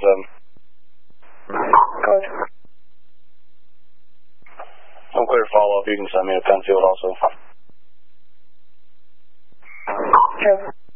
Good. I'm clear to follow up. You can send me a Penfield also. Sure.